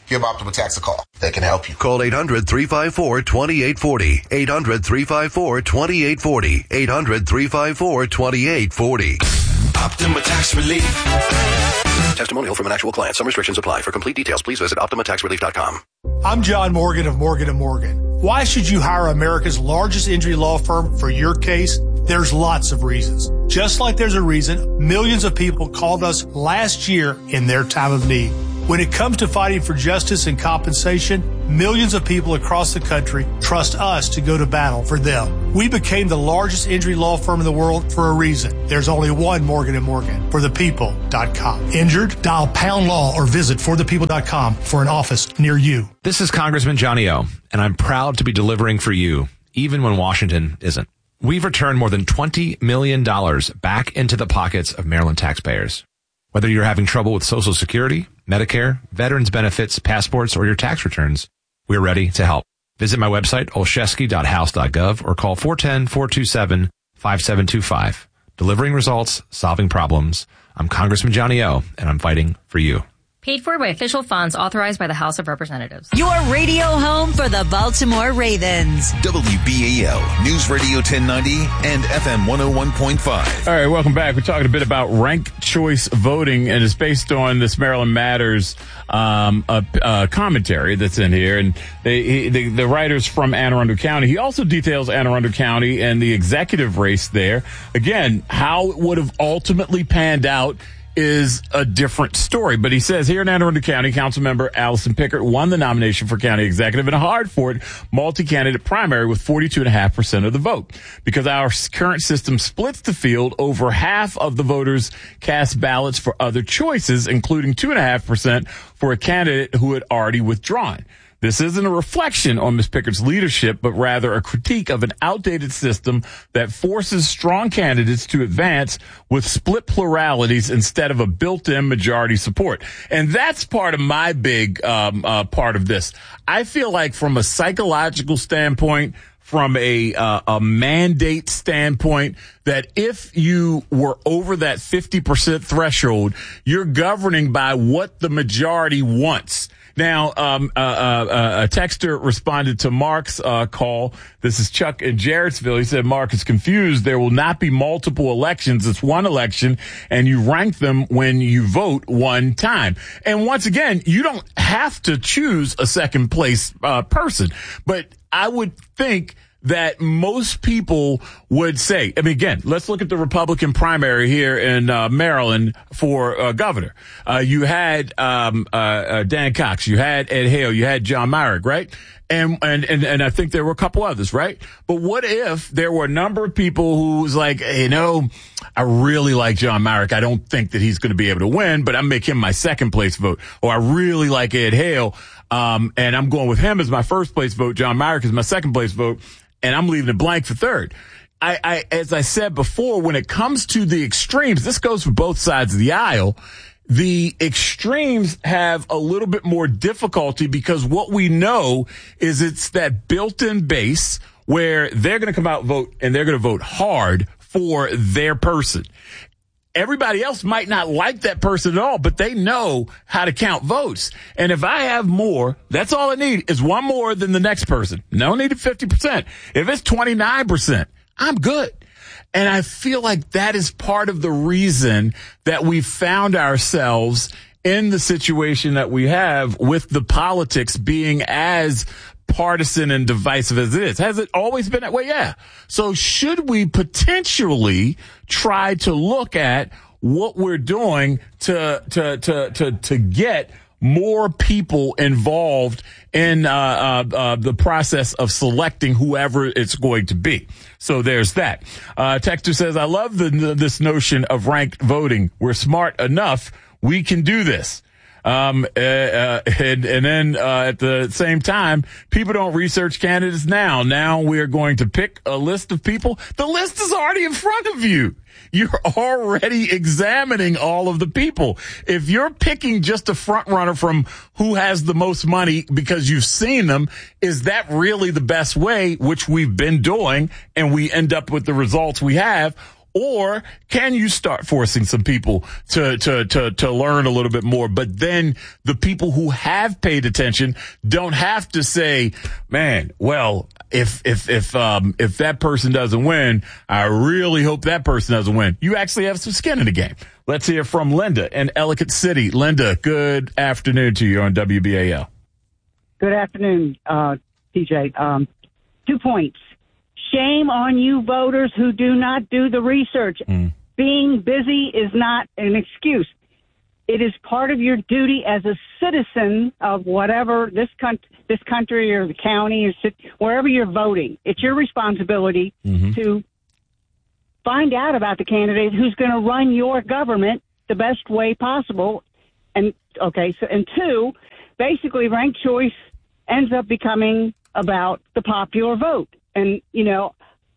give Optima Tax a call. They can help you. Call eight hundred, three five four, two eight four zero. eight hundred, three five four, two eight four zero. eight hundred, three five four, two eight four zero. Optima Tax Relief. Testimonial from an actual client. Some restrictions apply. For complete details, please visit optima tax relief dot com. I'm John Morgan of Morgan and Morgan. Why should you hire America's largest injury law firm for your case? There's lots of reasons. Just like there's a reason millions of people called us last year in their time of need. When it comes to fighting for justice and compensation, millions of people across the country trust us to go to battle for them. We became the largest injury law firm in the world for a reason. There's only one Morgan and Morgan, for the people dot com. Injured? Dial pound law or visit for the people dot com for an office near you. This is Congressman Johnny O, and I'm proud to be delivering for you, even when Washington isn't. We've returned more than twenty million dollars back into the pockets of Maryland taxpayers. Whether you're having trouble with Social Security, Medicare, veterans benefits, passports, or your tax returns, we're ready to help. Visit my website, olszewski dot house dot gov, or call four one zero, four two seven, five seven two five. Delivering results, solving problems. I'm Congressman Johnny O, and I'm fighting for you. Paid for by official funds authorized by the House of Representatives. Your radio home for the Baltimore Ravens. W B A L, News Radio ten ninety and F M one oh one point five. All right, welcome back. We're talking a bit about ranked choice voting, and it's based on this Maryland Matters um, a, a commentary that's in here. And they, he, the, the writers from Anne Arundel County, he also details Anne Arundel County and the executive race there. Again, how it would have ultimately panned out is a different story. But he says here in Anne Arundel County, Councilmember Allison Pickert won the nomination for county executive in a hard-fought multi-candidate primary with forty-two point five percent of the vote. Because our current system splits the field, over half of the voters cast ballots for other choices, including two point five percent for a candidate who had already withdrawn. This isn't a reflection on Miz Pickert's leadership, but rather a critique of an outdated system that forces strong candidates to advance with split pluralities instead of a built-in majority support. And that's part of my big um, uh, part of this. I feel like from a psychological standpoint, from a, uh, a mandate standpoint, that if you were over that fifty percent threshold, you're governing by what the majority wants. Now, um, uh, uh, a texter responded to Mark's uh, call. This is Chuck in Jarrettsville. He said, Mark is confused. There will not be multiple elections. It's one election, and you rank them when you vote one time. And once again, you don't have to choose a second place uh, person. But I would think that most people would say, I mean, again, let's look at the Republican primary here in uh, Maryland for uh, governor. Uh, you had um, uh, uh, Dan Cox, you had Ed Hale, you had John Myrick, right? And, and, and, and I think there were a couple others, right? But what if there were a number of people who was like, hey, you know, I really like John Myrick. I don't think that he's going to be able to win, but I'm making him my second place vote. Or I really like Ed Hale, um, and I'm going with him as my first place vote. John Myrick is my second place vote, and I'm leaving it blank for third. I, I, as I said before, when it comes to the extremes, this goes for both sides of the aisle. The extremes have a little bit more difficulty because what we know is it's that built-in base where they're going to come out and vote, and they're going to vote hard for their person. Everybody else might not like that person at all, but they know how to count votes. And if I have more, that's all I need is one more than the next person. No need of fifty percent. If it's twenty-nine percent, I'm good. And I feel like that is part of the reason that we found ourselves in the situation that we have with the politics being as partisan and divisive as it is. Has it always been that way? Yeah. So should we potentially try to look at what we're doing to, to, to, to, to get more people involved in uh, uh, uh, the process of selecting whoever it's going to be. So there's that. Uh, Texter says, I love the, this notion of ranked voting. We're smart enough. We can do this. Um, uh, uh, and, and then, uh, at the same time, people don't research candidates now. Now we're going to pick a list of people. The list is already in front of you. You're already examining all of the people. If you're picking just a front runner from who has the most money because you've seen them, is that really the best way, which we've been doing, and we end up with the results we have? Or can you start forcing some people to, to, to, to learn a little bit more? But then the people who have paid attention don't have to say, man, well, if, if, if, um, if that person doesn't win, I really hope that person doesn't win. You actually have some skin in the game. Let's hear from Linda in Ellicott City. Linda, good afternoon to you on W B A L. Good afternoon, uh, T J. Um, two points. Shame on you voters who do not do the research. Mm. Being busy is not an excuse. It is part of your duty as a citizen of whatever this country, this country or the county or city, wherever you're voting. It's your responsibility mm-hmm. to find out about the candidate who's going to run your government the best way possible. And okay, so and two, basically ranked choice ends up becoming about the popular vote. And, you know,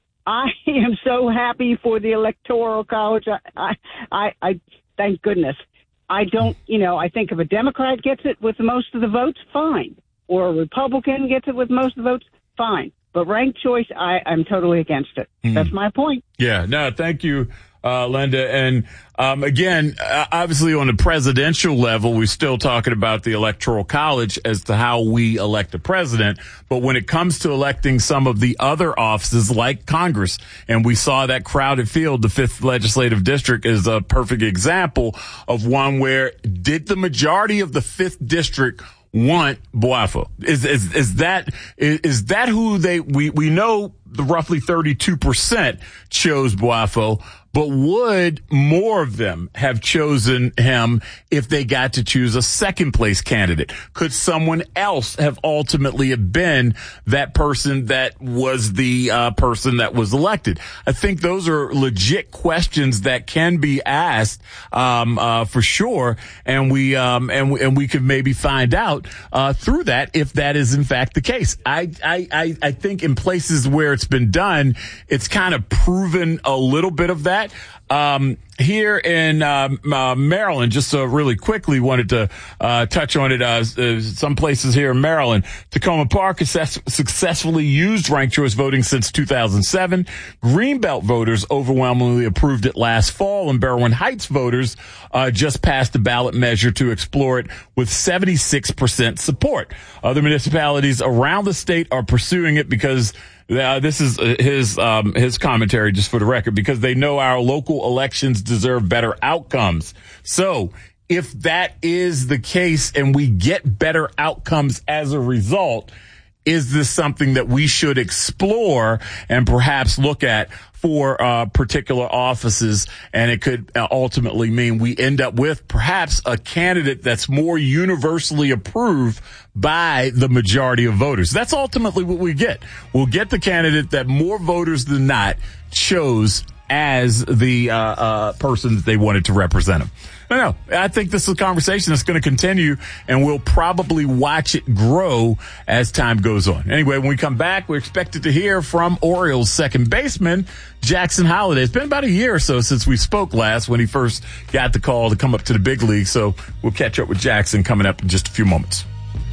I am so happy for the Electoral College. I, I, I, I thank goodness. I don't, you know, I think if a Democrat gets it with most of the votes, fine. Or a Republican gets it with most of the votes, fine. But ranked choice, I, I'm totally against it. Mm. That's my point. Yeah, no, thank you, uh, Linda. And um, again, uh, obviously on the presidential level, we're still talking about the Electoral College as to how we elect a president. But when it comes to electing some of the other offices like Congress, and we saw that crowded field, the fifth legislative district is a perfect example of one where did the majority of the fifth district want Boafo? Is, is, is that, is, is that who they, we, we know the roughly thirty-two percent chose Boafo, but would more of them have chosen him if they got to choose a second place candidate? Could someone else have ultimately have been that person that was the uh, person that was elected? I think those are legit questions that can be asked um, uh, for sure, and we um, and we, and we could maybe find out uh, through that if that is in fact the case. I I I, I think in places where it's been done, it's kind of proven a little bit of that. Um, here in um, uh, Maryland, just uh, really quickly wanted to uh, touch on it. Uh, uh, some places here in Maryland, Tacoma Park has success- successfully used ranked choice voting since two thousand seven. Greenbelt voters overwhelmingly approved it last fall, and Berwyn Heights voters uh, just passed a ballot measure to explore it with seventy-six percent support. Other municipalities around the state are pursuing it because Uh, this is his um, his commentary, just for the record, because they know our local elections deserve better outcomes. So if that is the case and we get better outcomes as a result, is this something that we should explore and perhaps look at for uh, particular offices? And it could ultimately mean we end up with perhaps a candidate that's more universally approved by the majority of voters. That's ultimately what we get. We'll get the candidate that more voters than not chose as the uh, uh, person that they wanted to represent them. I don't know. I think this is a conversation that's going to continue, and we'll probably watch it grow as time goes on. Anyway, when we come back, we're expected to hear from Orioles second baseman Jackson Holliday. It's been about a year or so since we spoke last when he first got the call to come up to the big league. So we'll catch up with Jackson coming up in just a few moments.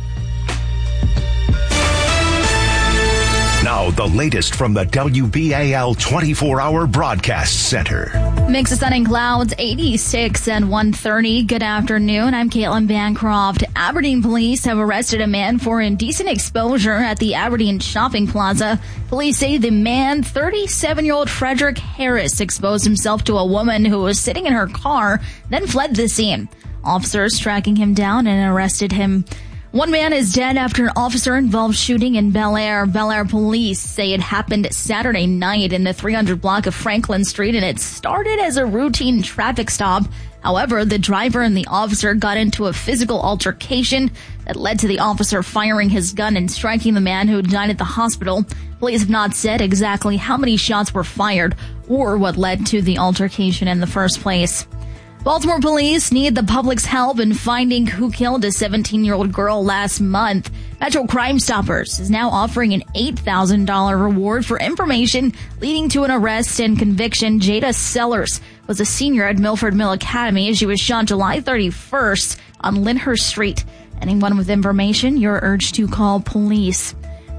Now, the latest from the W B A L twenty-four hour Broadcast Center. Mix of sun and clouds, eighty-six and one thirty. Good afternoon. I'm Caitlin Bancroft. Aberdeen police have arrested a man for indecent exposure at the Aberdeen Shopping Plaza. Police say the man, thirty-seven-year-old Frederick Harris, exposed himself to a woman who was sitting in her car, then fled the scene. Officers tracking him down and arrested him. One man is dead after an officer-involved shooting in Bel Air. Bel Air police say it happened Saturday night in the three hundred block of Franklin Street, and it started as a routine traffic stop. However, the driver and the officer got into a physical altercation that led to the officer firing his gun and striking the man who died at the hospital. Police have not said exactly how many shots were fired or what led to the altercation in the first place. Baltimore police need the public's help in finding who killed a seventeen-year-old girl last month. Metro Crime Stoppers is now offering an eight thousand dollars reward for information leading to an arrest and conviction. Jada Sellers was a senior at Milford Mill Academy. She was shot July thirty-first on Lyndhurst Street. Anyone with information, you're urged to call police.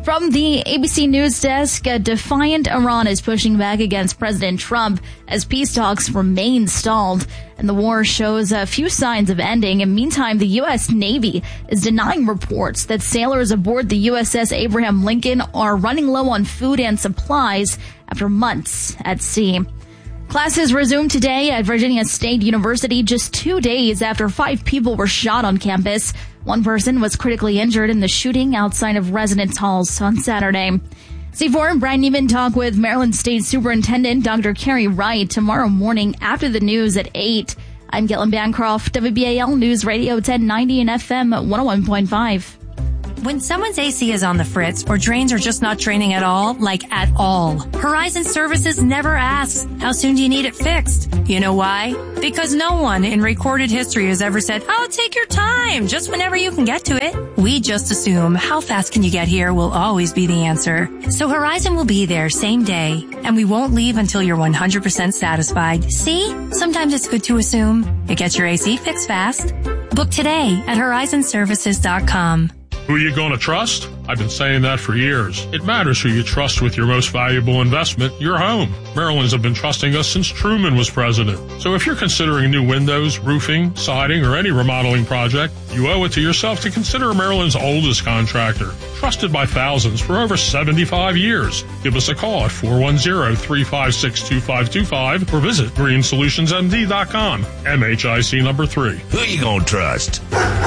From the A B C News desk, a defiant Iran is pushing back against President Trump as peace talks remain stalled, and the war shows a few signs of ending. And meantime, the U S Navy is denying reports that sailors aboard the U S S Abraham Lincoln are running low on food and supplies after months at sea. Classes resumed today at Virginia State University just two days after five people were shot on campus. One person was critically injured in the shooting outside of residence halls on Saturday. C four and Brian Neiman talk with Maryland State Superintendent Doctor Carrie Wright tomorrow morning after the news at eight. I'm Caitlin Bancroft, W B A L News Radio ten ninety and F M one oh one point five. When someone's A C is on the fritz or drains are just not draining at all, like at all, Horizon Services never asks, how soon do you need it fixed? You know why? Because no one in recorded history has ever said, oh, take your time, just whenever you can get to it. We just assume how fast can you get here will always be the answer. So Horizon will be there same day, and we won't leave until you're one hundred percent satisfied. See? Sometimes it's good to assume. It gets your A C fixed fast. Book today at horizon services dot com. Who are you going to trust? I've been saying that for years. It matters who you trust with your most valuable investment, your home. Maryland's have been trusting us since Truman was president. So if you're considering new windows, roofing, siding, or any remodeling project, you owe it to yourself to consider Maryland's oldest contractor, trusted by thousands for over seventy-five years. Give us a call at four one zero, three five six, two five two five or visit green solutions m d dot com. M H I C number three. Who you going to trust?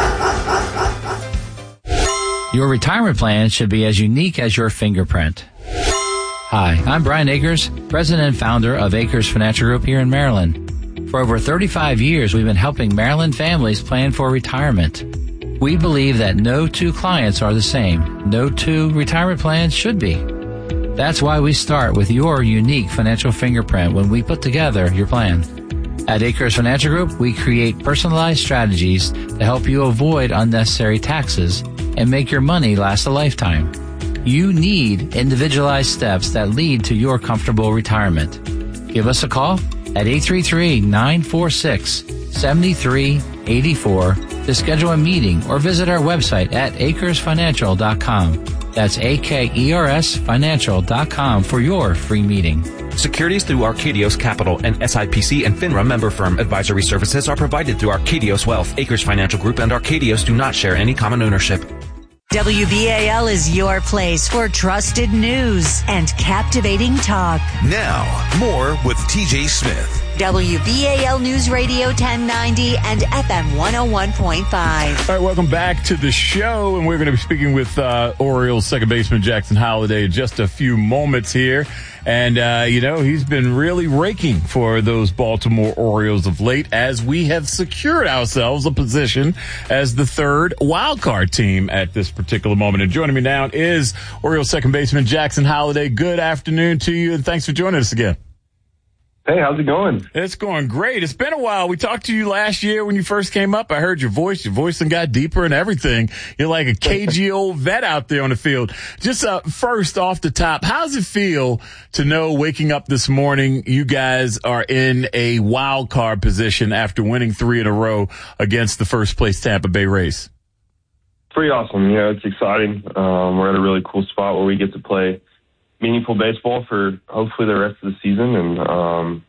Your retirement plan should be as unique as your fingerprint. Hi, I'm Brian Akers, president and founder of Akers Financial Group here in Maryland. For over thirty-five years, we've been helping Maryland families plan for retirement. We believe that no two clients are the same. No two retirement plans should be. That's why we start with your unique financial fingerprint when we put together your plan. At Akers Financial Group, we create personalized strategies to help you avoid unnecessary taxes and make your money last a lifetime. You need individualized steps that lead to your comfortable retirement. Give us a call at eight three three, nine four six, seven three eight four to schedule a meeting or visit our website at acres financial dot com. That's A K E R S financial dot com for your free meeting. Securities through Arcadios Capital and S I P C and FINRA member firm advisory services are provided through Arcadios Wealth. Akers Financial Group and Arcadios do not share any common ownership. W B A L is your place for trusted news and captivating talk. Now, more with T J Smith. W B A L News Radio ten ninety and F M one oh one point five. All right, welcome back to the show, and we're going to be speaking with uh, Orioles second baseman Jackson Holliday in just a few moments here. And, uh, you know, he's been really raking for those Baltimore Orioles of late as we have secured ourselves a position as the third wild card team at this particular moment. And joining me now is Orioles second baseman Jackson Holliday. Good afternoon to you, and thanks for joining us again. Hey, how's it going? It's going great. It's been a while. We talked to you last year when you first came up. I heard your voice. Your voice and got deeper and everything. You're like a cagey old vet out there on the field. Just uh, first off the top, how does it feel to know waking up this morning you guys are in a wild card position after winning three in a row against the first place Tampa Bay Rays? Pretty awesome. Yeah, it's exciting. Um, we're at a really cool spot where we get to play meaningful baseball for hopefully the rest of the season, and um,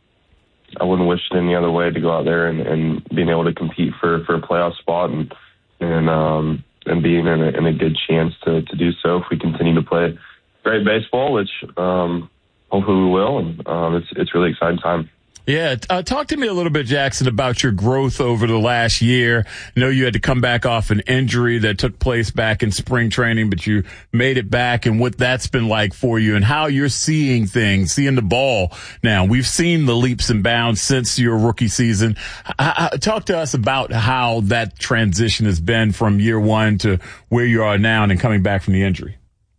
I wouldn't wish it any other way to go out there and, and being able to compete for, for a playoff spot and and um, and being in a, in a good chance to, to do so if we continue to play great baseball, which um, hopefully we will, and um, it's it's really exciting time. Yeah, uh, talk to me a little bit, Jackson, about your growth over the last year. I know you had to come back off an injury that took place back in spring training, but you made it back, and what that's been like for you and how you're seeing things, seeing the ball now. We've seen the leaps and bounds since your rookie season. I, I, talk to us about how that transition has been from year one to where you are now and then coming back from the injury.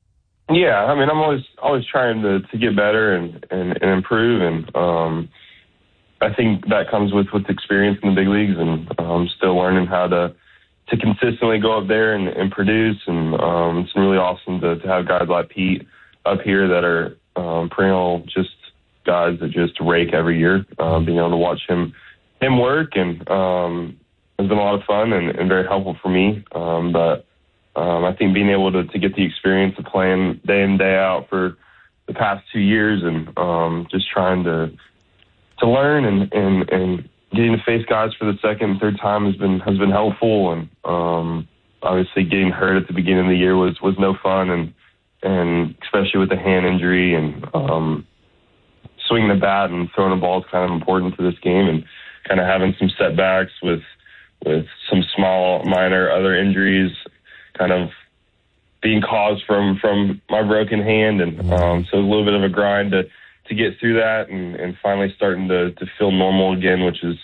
Yeah, I mean, I'm always always trying to, to get better and, and, and improve, and um I think that comes with, with experience in the big leagues, and um, still learning how to to consistently go up there and, and produce. And um, it's really awesome to, to have guys like Pete up here that are um, perennial, just guys that just rake every year. Um, being able to watch him him work and um, has been a lot of fun and, and very helpful for me. Um, but um, I think being able to, to get the experience of playing day in, day out for the past two years and um, just trying to to learn and, and, and getting to face guys for the second and third time has been has been helpful. And um, obviously getting hurt at the beginning of the year was, was no fun, and and especially with the hand injury and um, swinging the bat and throwing the ball is kind of important to this game, and kind of having some setbacks with with some small, minor other injuries kind of being caused from, from my broken hand. And um, so it was a little bit of a grind to, to get through that and, and finally starting to, to feel normal again, which has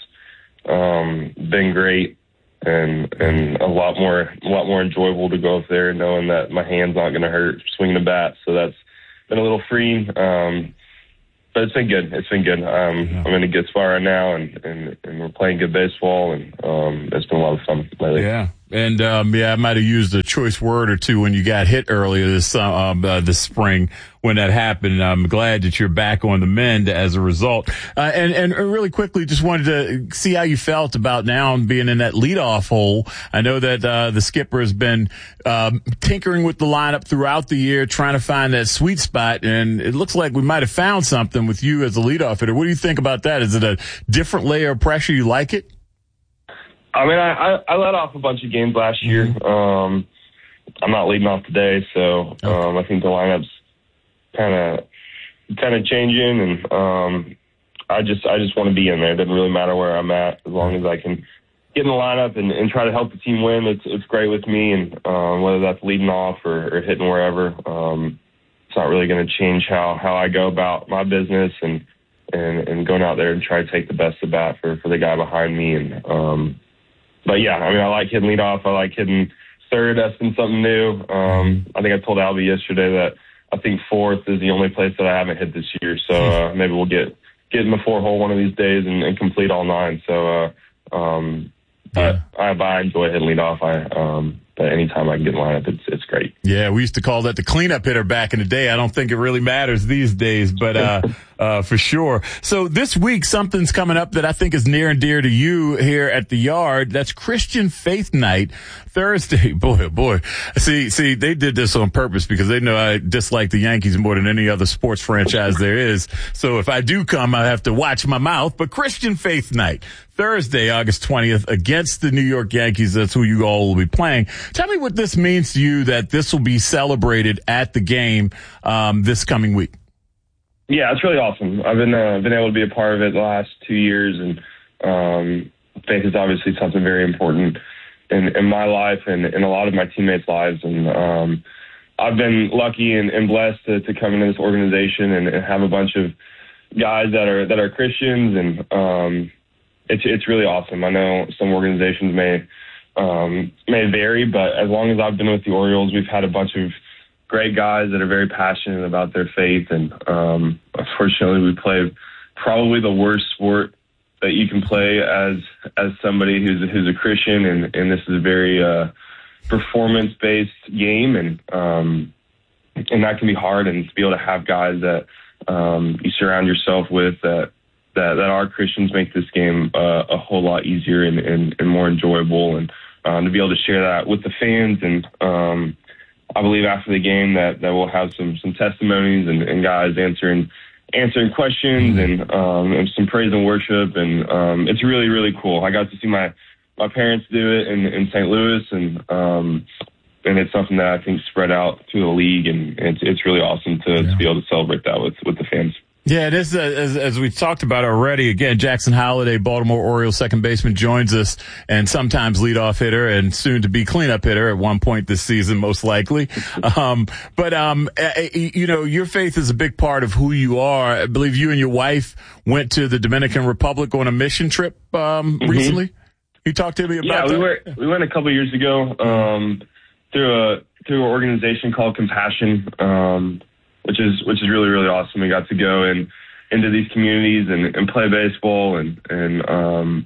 um, been great and and a lot more a lot more enjoyable to go up there knowing that my hand's not going to hurt swinging the bat. So that's been a little freeing. Um, But it's been good. It's been good. Um, yeah. I'm in a good spot right now, and, and, and we're playing good baseball, and um, it's been a lot of fun lately. Yeah. And, um, yeah, I might have used a choice word or two when you got hit earlier this, um, uh, this spring when that happened. I'm glad that you're back on the mend as a result. Uh, and, and really quickly, just wanted to see how you felt about now being in that leadoff hole. I know that, uh, the skipper has been, um, tinkering with the lineup throughout the year, trying to find that sweet spot. And it looks like we might have found something with you as a leadoff hitter. What do you think about that? Is it a different layer of pressure? You like it? I mean, I, I, I let off a bunch of games last year. Um, I'm not leading off today, so um, I think the lineup's kind of kind of changing, and um, I just I just want to be in there. It doesn't really matter where I'm at, as long as I can get in the lineup and, and try to help the team win. It's it's great with me, and um, whether that's leading off or, or hitting wherever, um, it's not really going to change how, how I go about my business and, and and going out there and try to take the best at bat for, for the guy behind me. And um, But, yeah, I mean, I like hitting leadoff. I like hitting third. That's been something new. Um, I think I told Albie yesterday that I think fourth is the only place that I haven't hit this year. So uh, maybe we'll get, get in the four hole one of these days and, and complete all nine. So uh, um, yeah. I, I, I enjoy hitting leadoff. I, um, but anytime I can get in lineup, it's it's great. Yeah, we used to call that the cleanup hitter back in the day. I don't think it really matters these days, but uh, uh, for sure. So this week, something's coming up that I think is near and dear to you here at the Yard. That's Christian Faith Night Thursday. Boy, oh boy. See, see, they did this on purpose because they know I dislike the Yankees more than any other sports franchise there is. So if I do come, I have to watch my mouth. But Christian Faith Night Thursday, August twentieth, against the New York Yankees. That's who you all will be playing. Tell me what this means to you that this will be celebrated at the game um, this coming week. Yeah, it's really awesome. I've been uh, been able to be a part of it the last two years, and um, faith is obviously something very important in, in my life and in a lot of my teammates' lives. And um, I've been lucky and, and blessed to, to come into this organization and, and have a bunch of guys that are that are Christians, and um, it's it's really awesome. I know some organizations may um, may vary, but as long as I've been with the Orioles, we've had a bunch of great guys that are very passionate about their faith. And um, unfortunately, we play probably the worst sport that you can play as as somebody who's who's a Christian, and, and this is a very uh, performance based game, and um, and that can be hard. And to be able to have guys that um, you surround yourself with that. That, that our Christians make this game uh, a whole lot easier and, and, and more enjoyable, and um, to be able to share that with the fans. And um, I believe after the game that, that we'll have some some testimonies and, and guys answering answering questions and, um, and some praise and worship. And um, it's really, really cool. I got to see my, my parents do it in, in Saint Louis, and um, and it's something that I think spread out through the league, and it's it's really awesome to, yeah. to be able to celebrate that with, with the fans. Yeah, it is, uh, as, as we talked about already. Again, Jackson Holliday, Baltimore Orioles second baseman, joins us, and sometimes leadoff hitter and soon to be cleanup hitter at one point this season, most likely. Um, but, um, you know, your faith is a big part of who you are. I believe you and your wife went to the Dominican Republic on a mission trip, um, mm-hmm. recently. You talked to me about yeah, that? Yeah, we were, we went a couple of years ago, um, through a, through an organization called Compassion, um, which is which is really, really awesome. We got to go in, into these communities and, and play baseball, and and um,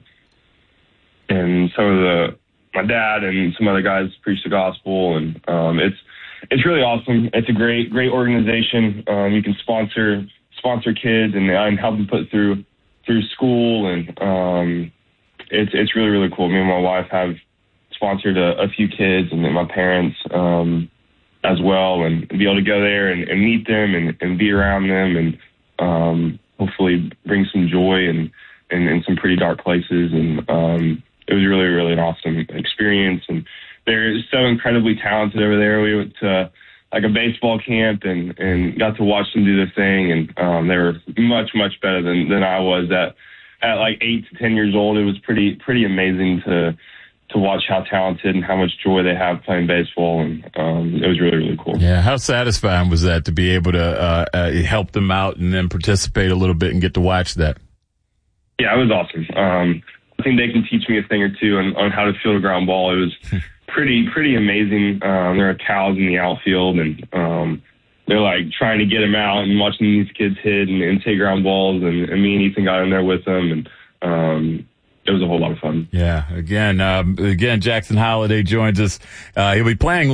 and some of the my dad and some other guys preach the gospel, and um, it's it's really awesome. It's a great great organization. Um, you can sponsor sponsor kids and, and help them put through through school, and um, it's it's really, really cool. Me and my wife have sponsored a, a few kids and then my parents um, as well, and be able to go there and, and meet them and, and be around them and um, hopefully bring some joy and in, in some pretty dark places. And um, it was really, really an awesome experience. And they're so incredibly talented over there. We went to like a baseball camp and, and got to watch them do their thing. And um, they were much, much better than, than I was at, at like eight to ten years old. It was pretty, pretty amazing to, to watch how talented and how much joy they have playing baseball. And um, it was really, really cool. Yeah. How satisfying was that to be able to uh, uh, help them out and then participate a little bit and get to watch that? Yeah, it was awesome. Um, I think they can teach me a thing or two on, on how to field a ground ball. It was pretty, pretty amazing. Um, there are cows in the outfield, and um, they're like trying to get them out and watching these kids hit and, and take ground balls. And, and me and Ethan got in there with them, and um, it was a whole lot of fun. Yeah. Again, um, again, Jackson Holiday joins us. Uh, he'll be playing